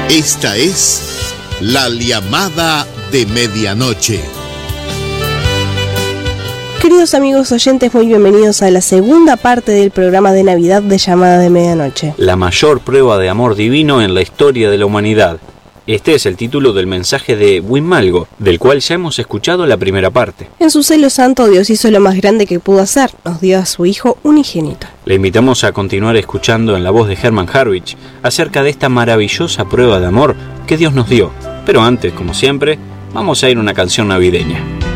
Esta es la llamada de medianoche. Queridos amigos oyentes, muy bienvenidos a la segunda parte del programa de Navidad de Llamada de Medianoche. La mayor prueba de amor divino en la historia de la humanidad. Este es el título del mensaje de Buimalgo, del cual ya hemos escuchado la primera parte. En su celo santo, Dios hizo lo más grande que pudo hacer, nos dio a su Hijo unigénito. Le invitamos a continuar escuchando en la voz de Hermann Harwich acerca de esta maravillosa prueba de amor que Dios nos dio. Pero antes, como siempre, vamos a ir a una canción navideña.